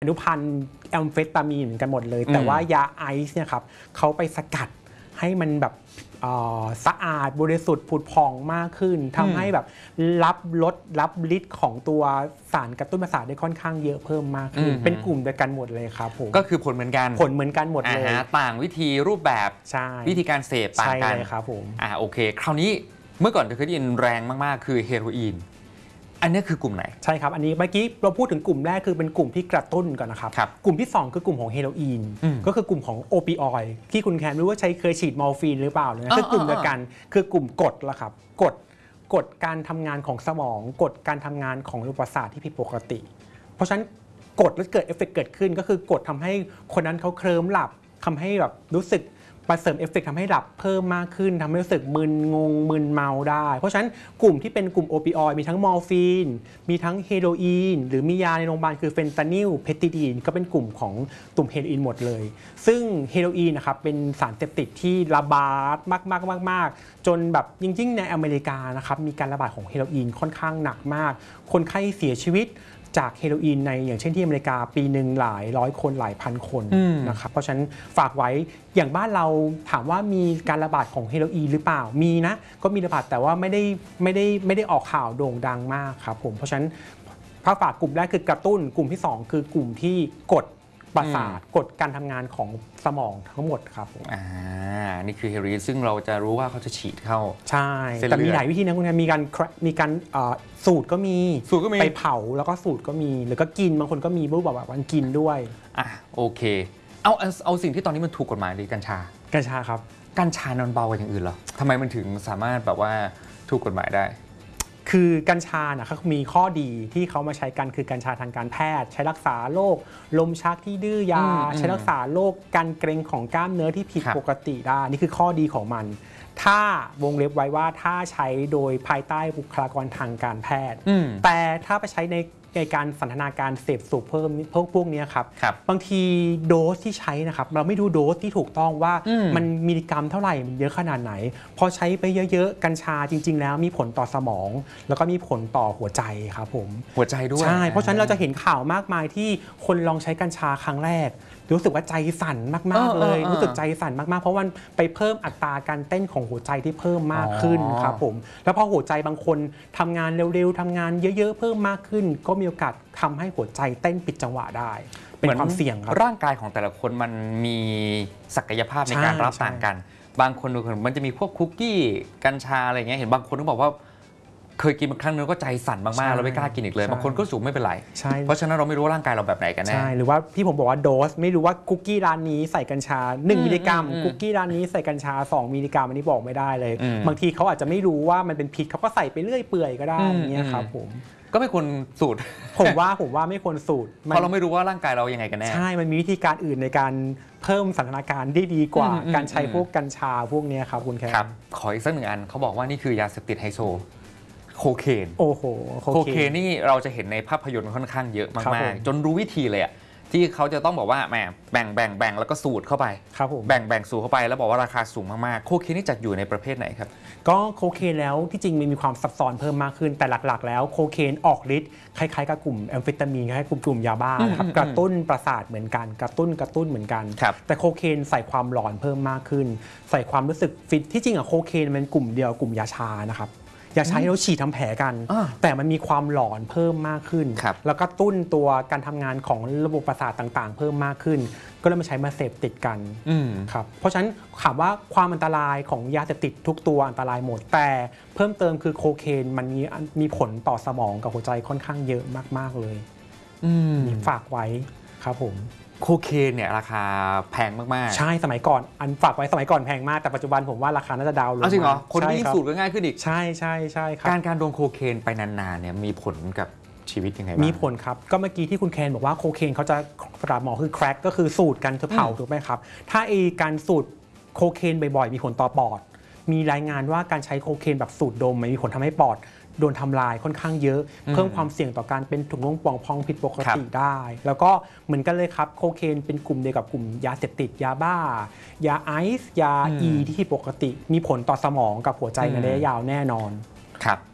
อนุพันธ์แอมเฟตามีนกันหมดเลยแต่ว่ายาไอซ์เนี่ยครับเขาไปสกัดให้มันแบบสะอาดบริสุทธิ์ผุดผ่องมากขึ้นทำให้แบบรับฤทธิ์ของตัวสารกระตุ้นประสาทได้ค่อนข้างเยอะเพิ่มมากขึ้นเป็นกลุ่มเดียวกันหมดเลยครับผมก็คือผลเหมือนกันหมดเลยต่างวิธีรูปแบบวิธีการเสพต่างกันใช่เลยครับผมโอเคคราวนี้เมื่อก่อนเคยได้ยินแรงมากๆคือเฮโรอีนอันนี้คือกลุ่มไหนใช่ครับอันนี้เมื่อกี้เราพูดถึงกลุ่มแรกคือเป็นกลุ่มที่กระตุ้นก่อนนะครับกลุ่มที่2คือกลุ่มของเฮโรอีนก็คือกลุ่มของโอปิออยด์ที่คุณแคนรู้ว่าเคยฉีดมอร์ฟีนหรือเปล่าเนี่ยคือกลุ่มเดียวกันคือกลุ่มกรดละครับกดการทำงานของสมองกดการทำงานของระบบประสาทที่ผิดปกติเพราะฉะนั้นกดแล้วเกิดเอฟเฟกต์เกิดขึ้นก็คือกดทำให้คนนั้นเขาเคลิ้มหลับทำให้แบบรู้สึกเสริมเอฟเฟกต์ทำให้หลับเพิ่มมากขึ้นทำให้รู้สึกมึนงงมึนเมาได้เพราะฉะนั้นกลุ่มที่เป็นกลุ่มโอปิออยด์มีทั้งมอร์ฟีนมีทั้งเฮโรอีนหรือมียาในโรงพยาบาลคือเฟนตานิลเพทิดีนก็เป็นกลุ่มของกลุ่มเฮโรอีนหมดเลยซึ่งเฮโรอีนนะครับเป็นสารเสพติดที่ระบาดมากจนแบบยิ่งในอเมริกานะครับมีการระบาดของเฮโรอีนค่อนข้างหนักมากคนไข้เสียชีวิตจากเฮโรอีนในอย่างเช่นที่อเมริกาปีหนึ่งหลายร้อยคนหลายพันคนนะครับเพราะฉะนั้นฝากไว้อย่างบ้านเราถามว่ามีการระบาดของเฮโรอีนหรือเปล่ามีนะก็มีระบาดแต่ว่าไม่ได้ออกข่าวโด่งดังมากครับผมเพราะฉะนั้นฝากกลุ่มแรกคือกระตุ้นกลุ่มที่2คือกลุ่มที่กดประสาทกดการทำงานของสมองทั้งหมดครับผมนี่คือเฮโรอีนซึ่งเราจะรู้ว่าเขาจะฉีดเข้าใช่แต่มีหลายวิธีนะคุณแม่มีการสูตรก็มีไปเผาแล้วก็สูตรก็มีหรือก็กินบางคนก็มีรูปแบบวันกินด้วยโอเคเอาสิ่งที่ตอนนี้มันถูกกฎหมายดีกัญชาครับกัญชานอนเบากว่าอย่างอื่นเหรอทำไมมันถึงสามารถแบบว่าถูกกฎหมายได้คือกัญชาเขามีข้อดีที่เขามาใช้กันคือกัญชาทางการแพทย์ใช้รักษาโรคลมชักที่ดื้อยาใช้รักษาโรคการเกร็งของกล้ามเนื้อที่ผิดปกติได้นี่คือข้อดีของมันถ้าวงเล็บไว้ว่าถ้าใช้โดยภายใต้บุคลากรทางการแพทย์แต่ถ้าไปใช้ในการสันทนาการเสพสูบเพิ่มพวกนี้ครับบางทีโดสที่ใช้นะครับเราไม่ดูโดสที่ถูกต้องว่ามันมิลลิกรัมเท่าไหร่มันเยอะขนาดไหนพอใช้ไปเยอะๆกัญชาจริงๆแล้วมีผลต่อสมองแล้วก็มีผลต่อหัวใจครับผมหัวใจด้วยใช่เพราะฉะนั้นเราจะเห็นข่าวมากมายที่คนลองใช้กัญชาครั้งแรกรู้สึกว่าใจสั่นมากๆเลยรู้สึกใจสั่นมากๆเพราะมันไปเพิ่มอัตราการเต้นของหัวใจที่เพิ่มมากขึ้นครับผมแล้วพอหัวใจบางคนทำงานเร็วๆทำงานเยอะๆเพิ่มมากขึ้นก็มีโอกาสทำให้หัวใจเต้นผิดจังหวะได้เป็นความเสี่ยงครับร่างกายของแต่ละคนมันมีศักยภาพในการรับต่างกันบางคนมันจะมีพวกคุกกี้กัญชาอะไรเงี้ยเห็นบางคนก็บอกว่าเคยกินมาครั้งนึงก็ใจสั่นมากๆแล้วไม่กล้ากินอีกเลยบางคนก็สูงไม่เป็นไรเพราะฉะนั้นเราไม่รู้ร่างกายเราแบบไหนกันแน่ใช่หรือว่าที่ผมบอกว่าโดสไม่รู้ว่าคุกกี้ร้านนี้ใส่กัญชา1มิลลิกรัมคุกกี้ร้านนี้ใส่กัญชา2มิลลิกรัมอันนี้บอกไม่ได้เลยบางทีเขาอาจจะไม่รู้ว่ามันเป็นพิษเขาก็ใส่ไปเรื่อยเปื่อยก็ได้อย่างเงี้ยครับผมก็ไม่ควรสูตรผมว่าไม่ควรสูตรเพราะเราไม่รู้ว่าร่างกายเรายังไงกันแน่ใช่มันมีวิธีการอื่นในการเพิ่มสันทนาการได้ดีกว่าการใช้พวกกัญชาพวกนี้ครับคุณแคครับขออีกสักหนึ่งอันเขาบอกว่านี่คือยาเสพติดไฮโซโคเคนโอ้โหโคเคนนี่เราจะเห็นในภาพยนตร์ค่อนข้างเยอะมากๆจนรู้วิธีเลยที่เขาจะต้องบอกว่าแหมแบ่งแล้วก็สูตรเข้าไปแบ่งสูตรเข้าไปแล้วบอกว่าราคาสูงมากๆโคเคนนี่จัดอยู่ในประเภทไหนครับก็โคเคนแล้วที่จริงมันมีความซับซ้อนเพิ่มมากขึ้นแต่หลักๆแล้วโคเคนออกฤทธิ์คล้ายๆกับกลุ่มแอมเฟตามีนคล้ายๆกลุ่มยาบ้าครับกระตุ้นประสาทเหมือนกันกระตุ้นเหมือนกันแต่โคเคนใส่ความหลอนเพิ่มมากขึ้นใส่ความรู้สึกฟิตที่จริงโคเคนมันกลุ่มเดียวกลุ่มยาชานะครับยาชาที่เราฉีดทำแผลกันแต่มันมีความหลอนเพิ่มมากขึ้นแล้วก็ตุ้นตัวการทำงานของระบบประสาทต่างๆเพิ่มมากขึ้นก็เลยมาใช้มาเสพติดกันครับเพราะฉะนั้นถามว่าความอันตรายของยาเสพติดทุกตัวอันตรายหมดแต่เพิ่มเติมคือโคเคนมันมีผลต่อสมองกับหัวใจค่อนข้างเยอะมากๆเลยฝากไว้ครับผมโคเคนเนี่ยราคาแพงมากๆใช่สมัยก่อนฝากไว้สมัยก่อนแพงมากแต่ปัจจุบันผมว่าราคาน่าจะดาวน์ลงจริงเหรอคนที่สูตรก็ง่ายขึ้นอีกใช่ครับการโดนโคเคนไปนานๆเนี่ยมีผลกับชีวิตยังไงบ้างมีผลครับก็เมื่อกี้ที่คุณแคนบอกว่าโคเคนเขาจะภาษาหมอคือแคร็กก็คือสูตรกันเผาถูกไหมครับถ้าการสูตรโคเคนบ่อยๆมีผลต่อปอดมีรายงานว่าการใช้โคเคนแบบสูตรดมมีผลทำให้ปอดโดนทำลายค่อนข้างเยอะเพิ่มความเสี่ยงต่อการเป็นถุงลมโป่งพองผิดปกติได้แล้วก็เหมือนกันเลยครับโคเคนเป็นกลุ่มเดียวกับกลุ่มยาเสพติดยาบ้ายาไอซ์ยาที่ผิดปกติมีผลต่อสมองกับหัวใจในระยะยาวแน่นอนครับ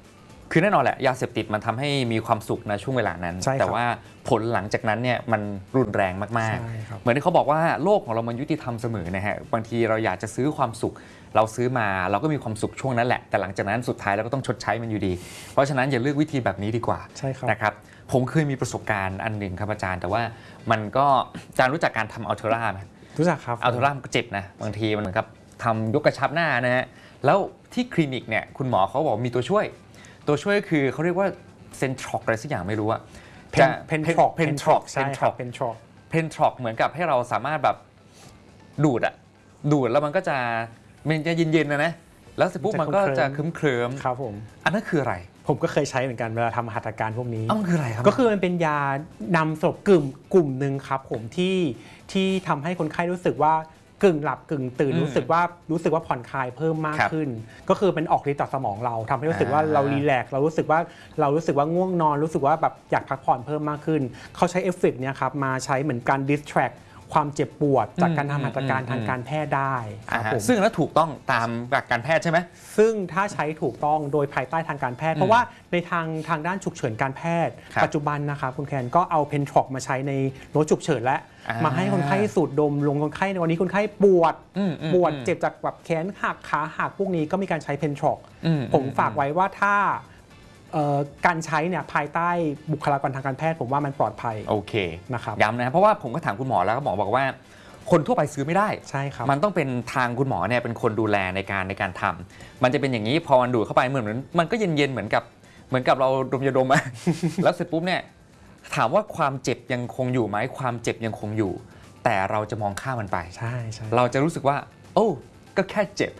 คือแน่นอนแหละยาเสพติดมันทำให้มีความสุขในช่วงเวลานั้นแต่ว่าผลหลังจากนั้นเนี่ยมันรุนแรงมากๆเหมือนที่เขาบอกว่าโลกของเรามันยุติธรรมเสมอนะฮะบางทีเราอยากจะซื้อความสุขเราซื้อมาเราก็มีความสุขช่วงนั้นแหละแต่หลังจากนั้นสุดท้ายเราก็ต้องชดใช้มันอยู่ดีเพราะฉะนั้นอย่าเลือกวิธีแบบนี้ดีกว่านะครับผมเคยมีประสบการณ์อันหนึ่งครับอาจารย์แต่ว่ามันก็อาจารย์รู้จักการทำอัลเทอร่าไหมรู้จักครับอัลเทอร่ามันก็เจ็บนะบางทีมันเหมือนกับทำยกกระชับหน้านะฮะแล้วที่คลินิกเนี่ยคุณหมอเขาบอกมีตัวช่วยคือเขาเรียกว่าเซนทรอกอะไรสักอย่างไม่รู้อะเพนทรอกใช่ครับเพนทรอกเหมือนกับให้เราสามารถแบบดูดแล้วมันก็จะเย็นๆนะแล้วเสร็จปุ๊บมันก็จะเคลิ้มครับผมอันนั้นคืออะไรผมก็เคยใช้เหมือนกันเวลาทำหัตถการพวกนี้มันคืออะไรครับก็คือมันเป็นยานำศพกลุ่มหนึ่งครับผมที่ทำให้คนไข้รู้สึกว่ากึ่งหลับกึ่งตื่นรู้สึกว่าผ่อนคลายเพิ่มมากขึ้นก็คือเป็นออกฤทธิ์ต่อสมองเราทำให้รู้สึกว่าเรารีแลกซ์เรารู้สึกว่าง่วงนอนรู้สึกว่าแบบอยากพักผ่อนเพิ่มมากขึ้นเขาใช้เอฟเฟกต์เนี่ยครับมาใช้เหมือนการดิสแทรกความเจ็บปวดจากการทำหัตถการทางการแพทย์ได้ครับผมซึ่งแล้วถูกต้องตามหลักการแพทย์ใช่ไหมซึ่งถ้าใช้ถูกต้องโดยภายใต้ทางการแพทย์เพราะว่าในทางด้านฉุกเฉินการแพทย์ปัจจุบันนะครับคุณแคนก็เอาเพนทรอกมาใช้ในรถฉุกเฉินและมาให้คนไข้สูดดมลงคนไข้ในวันนี้คนไข้ปวดเจ็บจากแบบแขนหักขาหักพวกนี้ก็มีการใช้เพนทรอกผมฝากไว้ว่าถ้าการใช้เนี่ยภายใต้บุคลากรทางการแพทย์ผมว่ามันปลอดภัยโอเคนะครับย้ำนะเพราะว่าผมก็ถามคุณหมอแล้วก็หมอบอกว่าคนทั่วไปซื้อไม่ได้ใช่ครับมันต้องเป็นทางคุณหมอเนี่ยเป็นคนดูแลในการทำมันจะเป็นอย่างนี้พอมันดูดเข้าไปเหมือนมันก็เย็นๆเหมือนกับเราดมยาดม แล้วเสร็จปุ๊บเนี่ยถามว่าความเจ็บยังคงอยู่ไหมความเจ็บยังคงอยู่แต่เราจะมองข้ามมันไปใช่เราจะรู้สึกว่าโอ้ก็แค่เจ็บ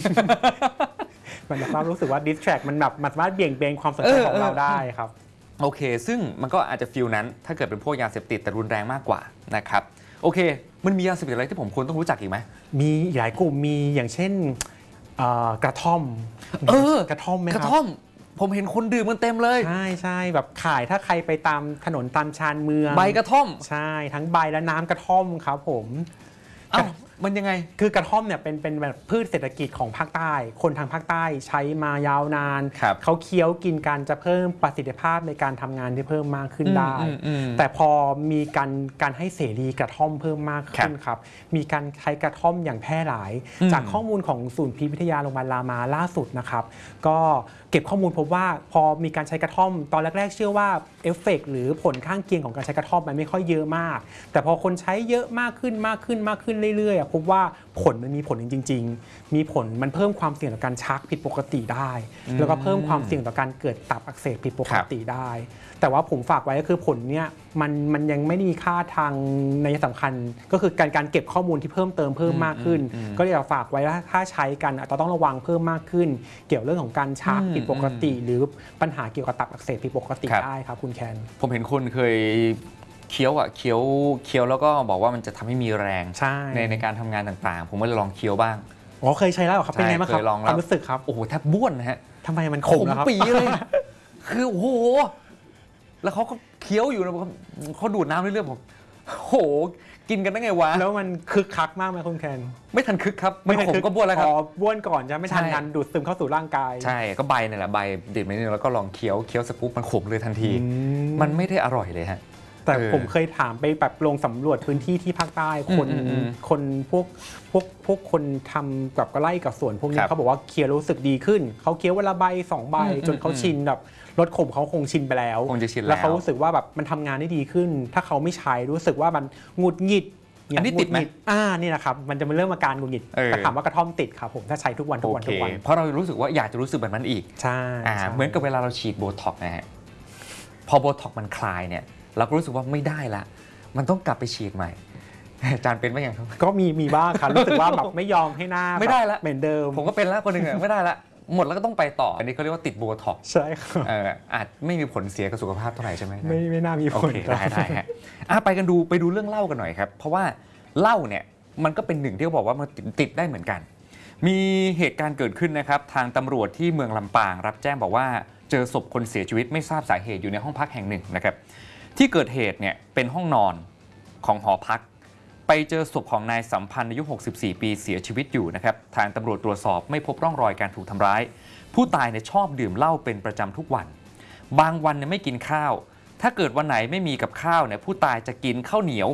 มันแบบรู้สึกว่าดิสแทรกมันแบบสามารถเบี่ยงเบนความสนใจของเราได้ครับโอเคซึ่งมันก็อาจจะฟีลนั้นถ้าเกิดเป็นพวกยาเสพติดแต่รุนแรงมากกว่านะครับโอเคมันมียาเสพติดอะไรที่ผมควรต้องรู้จักอีกไหมมีหลายกลุ่มมีอย่างเช่นกระท่อมกระท่อมไหมครับกระท่อมผมเห็นคนดื่มมันเต็มเลยใช่แบบขายถ้าใครไปตามถนนตามชานเมืองใบกระท่อมใช่ทั้งใบและน้ำกระท่อมครับผมมันยังไงคือกระท่อมเนี่ยเป็นแบบพืชเศรษฐกิจของภาคใต้คนทางภาคใต้ใช้มายาวนานเขาเคี้ยวกินกันจะเพิ่มประสิทธิภาพในการทำงานที่เพิ่มมากขึ้นได้แต่พอมีการให้เสรีกระท่อมเพิ่มมากขึ้นครับมีการใช้กระท่อมอย่างแพร่หลายจากข้อมูลของศูนย์พิษวิทยาโรงพยาบาลรามาล่าสุดนะครับก็เก็บข้อมูลพบว่าพอมีการใช้กระท่อมตอนแรกๆเชื่อว่าเอฟเฟกต์หรือผลข้างเคียงของการใช้กระท่อมมันไม่ค่อยเยอะมากแต่พอคนใช้เยอะมากขึ้นเรื่อยๆพบว่าผลมันมีผลจริงๆมีผลมันเพิ่มความเสี่ยงต่อการชักผิดปกติได้แล้วก็เพิ่มความเสี่ยงต่อการเกิดตับอักเสบผิดปกติได้แต่ว่าผมฝากไว้ก็คือผลเนี่ยมันยังไม่มีค่าทางนัยสำคัญก็คือการเก็บข้อมูลที่เพิ่มเติมเพิ่มมากขึ้นก็เลยฝากไว้ว่าถ้าใช้กันต้องระวังเพิ่มมากขึ้นเกี่ยวเรื่องของการชักผิดปกติหรือปัญหาเกี่ยวกับตับอักเสบผิดปกติได้ครับคุณแคนผมเห็นคนเคยเคี้ยวแล้วก็บอกว่ามันจะทำให้มีแรงในการทำงานต่างๆผมก็เลยลองเคี้ยวบ้างเคยใช้แล้วครับเป็นไงบ้างครับความรู้สึกครับโอ้โหแทบบ้วนนะฮะทำไมมันขมนะครับปีเลยคือโอ้โหแล้วเขาก็เคี้ยวอยู่นะเขาดูดน้ำเรื่อยๆผมโหกินกันได้ไงวะแล้วมันคึกคักมากไหมคุณแคนไม่ทันคึกครับไม่ขมก็บ้วนแล้วครับบ้วนก่อนจะไม่ทันการดูดซึมเข้าสู่ร่างกายใช่ก็ใบนี่แหละใบดิบนิดนึงแล้วก็ลองเคี้ยวสปุ๊บมันขมเลยทันทีมันไม่ได้อร่อยเลยฮะแต่ผมเคยถามไปแบบลงสำรวจพื้นที่ที่ภาคใต้คนพวกคนทำกับไร่กับสวนพวกนี้เขาบอกว่าเคี้ยวรู้สึกดีขึ้นเขาเคี้ยววันละใบ2 ใบจนเขาชินแบบรสขมเขาคงชินไปแล้วแล้วเขารู้สึกว่าแบบมันทำงานได้ดีขึ้นถ้าเขาไม่ใช้รู้สึกว่ามันหงุดหงิดอันนี้ติดไหมนี่นะครับมันจะเป็นเรื่องอาการหงุดหงิดแต่ถามว่ากระท่อมติดครับผมถ้าใช้ทุกวันเพราะเรารู้สึกว่าอยากจะรู้สึกแบบนั้นอีกใช่เหมือนกับเวลาเราฉีดโบท็อกนะฮะพอโบท็อกมันคลายเนี่ยเราก็รู้สึกว่าไม่ได้ละมันต้องกลับไปฉีดใหม่อาจารย์เป็นไหมอย่างครับก็มีบ้างครับรู้สึกว่าแบบไม่ยอมให้หน้าไม่ได้ละเหมือนเดิมผมก็เป็นแล้วคนหนึ่งไม่ได้ละหมดแล้วก็ต้องไปต่ออันนี้เขาเรียกว่าติดโบท็อกใช่ครับอาจไม่มีผลเสียกับสุขภาพเท่าไหร่ใช่ไหมไม่น่ามีผลได้ฮะไปดูเรื่องเหล้ากันหน่อยครับเพราะว่าเหล้าเนี่ยมันก็เป็นหนึ่งที่เขาบอกว่ามันติดได้เหมือนกันมีเหตุการณ์เกิดขึ้นนะครับทางตำรวจที่เมืองลำปางรับแจ้งบอกว่าเจอศพคนเสียชีวิตไม่ทราบสาเหตุอยู่ในห้องพักแห่งหนึ่งนะครับที่เกิดเหตุเนี่ยเป็นห้องนอนของหอพักไปเจอศพของนายสัมพันธ์อายุ 64 ปีเสียชีวิตอยู่นะครับทางตำรวจตรวจสอบไม่พบร่องรอยการถูกทำร้ายผู้ตายเนี่ยชอบดื่มเหล้าเป็นประจำทุกวันบางวันเนี่ยไม่กินข้าวถ้าเกิดวันไหนไม่มีกับข้าวเนี่ยผู้ตายจะกินข้าวเหนียว